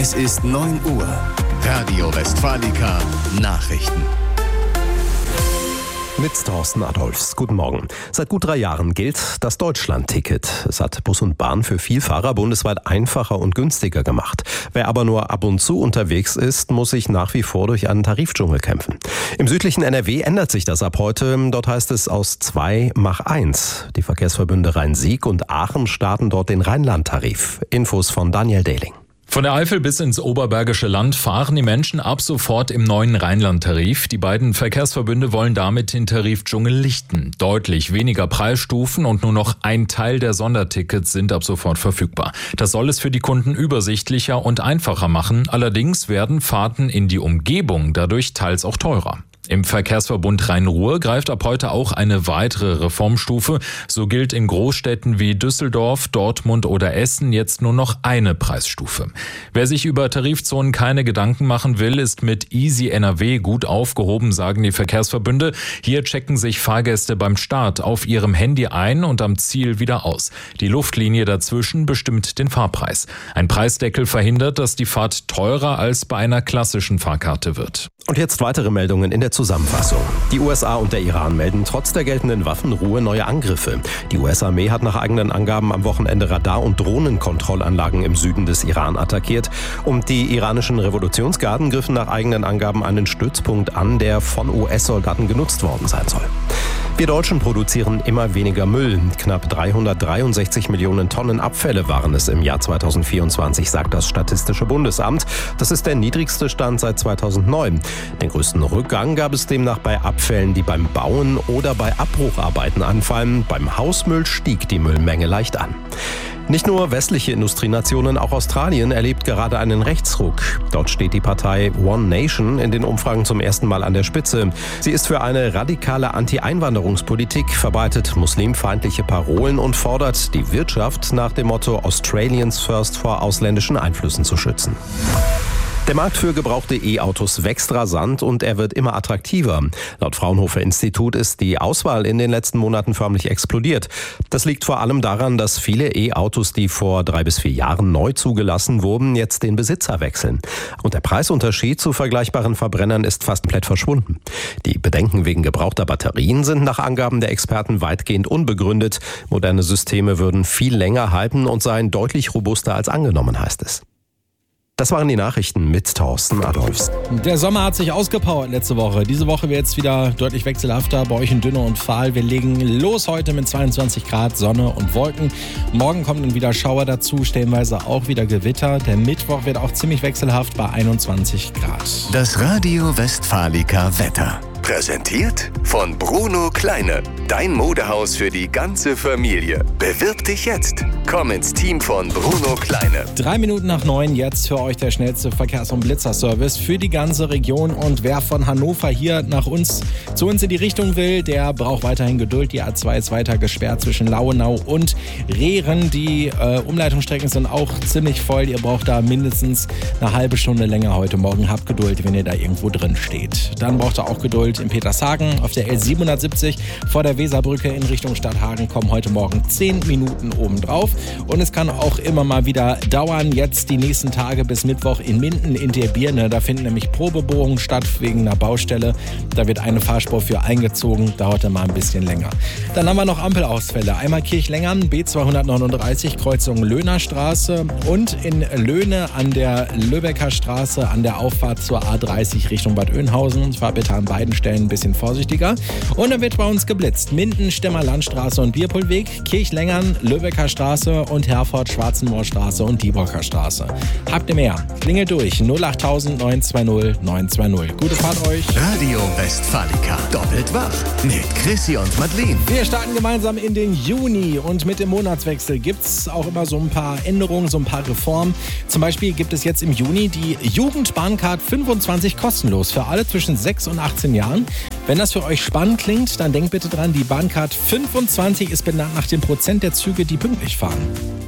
Es ist 9 Uhr. Radio Westfalica Nachrichten. Mit Thorsten Adolfs. Guten Morgen. Seit gut 3 Jahren gilt das Deutschland-Ticket. Es hat Bus und Bahn für Vielfahrer bundesweit einfacher und günstiger gemacht. Wer aber nur ab und zu unterwegs ist, muss sich nach wie vor durch einen Tarifdschungel kämpfen. Im südlichen NRW ändert sich das ab heute. Dort heißt es aus 2 mach 1. Die Verkehrsverbünde Rhein-Sieg und Aachen starten dort den Rheinland-Tarif. Infos von Daniel Dehling. Von der Eifel bis ins Oberbergische Land fahren die Menschen ab sofort im neuen Rheinland-Tarif. Die beiden Verkehrsverbünde wollen damit den Tarifdschungel lichten. Deutlich weniger Preisstufen und nur noch ein Teil der Sondertickets sind ab sofort verfügbar. Das soll es für die Kunden übersichtlicher und einfacher machen. Allerdings werden Fahrten in die Umgebung dadurch teils auch teurer. Im Verkehrsverbund Rhein-Ruhr greift ab heute auch eine weitere Reformstufe. So gilt in Großstädten wie Düsseldorf, Dortmund oder Essen jetzt nur noch eine Preisstufe. Wer sich über Tarifzonen keine Gedanken machen will, ist mit Easy NRW gut aufgehoben, sagen die Verkehrsverbünde. Hier checken sich Fahrgäste beim Start auf ihrem Handy ein und am Ziel wieder aus. Die Luftlinie dazwischen bestimmt den Fahrpreis. Ein Preisdeckel verhindert, dass die Fahrt teurer als bei einer klassischen Fahrkarte wird. Und jetzt weitere Meldungen in der Zusammenfassung. Die USA und der Iran melden trotz der geltenden Waffenruhe neue Angriffe. Die US-Armee hat nach eigenen Angaben am Wochenende Radar- und Drohnenkontrollanlagen im Süden des Iran attackiert. Und die iranischen Revolutionsgarden griffen nach eigenen Angaben einen Stützpunkt an, der von US-Soldaten genutzt worden sein soll. Wir Deutschen produzieren immer weniger Müll. Knapp 363 Millionen Tonnen Abfälle waren es im Jahr 2024, sagt das Statistische Bundesamt. Das ist der niedrigste Stand seit 2009. Den größten Rückgang gab es demnach bei Abfällen, die beim Bauen oder bei Abbrucharbeiten anfallen. Beim Hausmüll stieg die Müllmenge leicht an. Nicht nur westliche Industrienationen, auch Australien erlebt gerade einen Rechtsruck. Dort steht die Partei One Nation in den Umfragen zum ersten Mal an der Spitze. Sie ist für eine radikale Anti-Einwanderungspolitik, verbreitet muslimfeindliche Parolen und fordert, die Wirtschaft nach dem Motto Australians First vor ausländischen Einflüssen zu schützen. Der Markt für gebrauchte E-Autos wächst rasant und er wird immer attraktiver. Laut Fraunhofer Institut ist die Auswahl in den letzten Monaten förmlich explodiert. Das liegt vor allem daran, dass viele E-Autos, die vor 3 bis 4 Jahren neu zugelassen wurden, jetzt den Besitzer wechseln. Und der Preisunterschied zu vergleichbaren Verbrennern ist fast komplett verschwunden. Die Bedenken wegen gebrauchter Batterien sind nach Angaben der Experten weitgehend unbegründet. Moderne Systeme würden viel länger halten und seien deutlich robuster als angenommen, heißt es. Das waren die Nachrichten mit Thorsten Adolfs. Der Sommer hat sich ausgepowert letzte Woche. Diese Woche wird es wieder deutlich wechselhafter, bei euch in dünner und fahl. Wir legen los heute mit 22 Grad, Sonne und Wolken. Morgen kommen dann wieder Schauer dazu, stellenweise auch wieder Gewitter. Der Mittwoch wird auch ziemlich wechselhaft bei 21 Grad. Das Radio Westfalica Wetter. Präsentiert von Bruno Kleine. Dein Modehaus für die ganze Familie. Bewirb dich jetzt. Komm ins Team von Bruno Kleine. 3 Minuten nach 9, jetzt für euch der schnellste Verkehrs- und Blitzerservice für die ganze Region. Und wer von Hannover hier zu uns in die Richtung will, der braucht weiterhin Geduld. Die A2 ist weiter gesperrt zwischen Lauenau und Rehren. Die Umleitungsstrecken sind auch ziemlich voll. Ihr braucht da mindestens eine halbe Stunde länger heute Morgen. Habt Geduld, wenn ihr da irgendwo drin steht. Dann braucht ihr auch Geduld in Petershagen. Auf der L770 vor der Weserbrücke in Richtung Stadthagen kommen heute Morgen 10 Minuten obendrauf. Und es kann auch immer mal wieder dauern. Jetzt die nächsten Tage bis Mittwoch in Minden in der Birne. Da finden nämlich Probebohrungen statt wegen einer Baustelle. Da wird eine Fahrspur für eingezogen. Dauert dann mal ein bisschen länger. Dann haben wir noch Ampelausfälle. Einmal Kirchlengern, B239, Kreuzung Löhnerstraße und in Löhne an der Lübecker Straße an der Auffahrt zur A30 Richtung Bad Oeynhausen. Ich fahre bitte an beiden Stellen ein bisschen vorsichtiger. Und dann wird bei uns geblitzt. Minden, Stemmer Landstraße und Bierpohlweg, Kirchlengern, Lübecker Straße und Herford, Schwarzenmoorstraße und Dieburger Straße. Habt ihr mehr? Klingelt durch 08000 920 920. Gute Fahrt euch. Radio Westfalica. Doppelt wach. Mit Chrissy und Madeleine. Wir starten gemeinsam in den Juni und mit dem Monatswechsel gibt es auch immer so ein paar Änderungen, so ein paar Reformen. Zum Beispiel gibt es jetzt im Juni die Jugendbahncard 25 kostenlos für alle zwischen 6 und 18 Jahren. Wenn das für euch spannend klingt, dann denkt bitte dran, die Bahncard 25 ist benannt nach dem Prozent der Züge, die pünktlich fahren.